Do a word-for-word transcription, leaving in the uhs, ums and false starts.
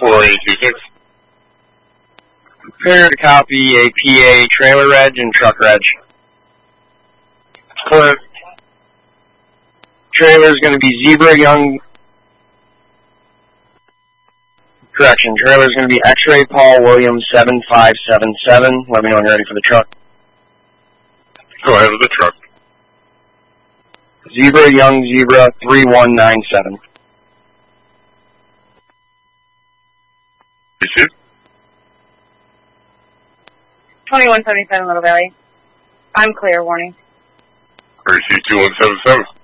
four eight two six. Prepare to copy a P A trailer reg and truck reg. Clint. Trailer is going to be Zebra Young. Correction. Trailer is going to be X-Ray Paul Williams seven five seven seven. Let me know when you're ready for the truck. Go ahead with the truck. Zebra Young Zebra three one nine seven. Receive. twenty-one seventy-seven Little Valley. I'm clear, warning. Receive two one seven seven.